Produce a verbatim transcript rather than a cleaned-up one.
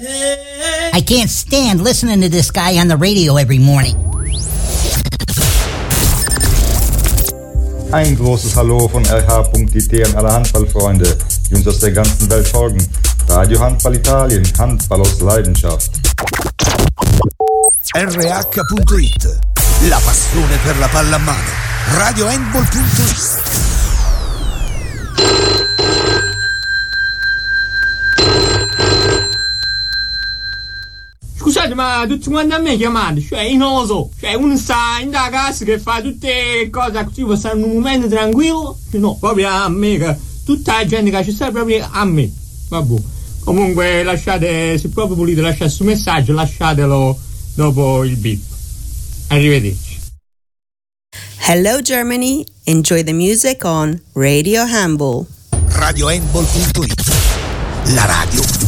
I can't stand listening to this guy on the radio every morning. Ein großes Hallo von R H punkt I T an alle Handballfreunde, die uns aus der ganzen Welt folgen. Radio Handball Italien, Handball aus Leidenschaft. R H punto I T, la passione per la palla a mano. Radio Handball punto I T. Scusate, ma tutti quanti a me chiamate, cioè io non lo so, cioè uno sta in da casa che fa tutte cose così può stare in un momento tranquillo, no, proprio a me, che tutta la gente che ci sta proprio a me, vabbè. Comunque lasciate, se proprio volete lasciare questo messaggio, lasciatelo dopo il beep. Arrivederci. Hello Germany, enjoy the music on Radio Handball. Radio Handball punto I T, la radio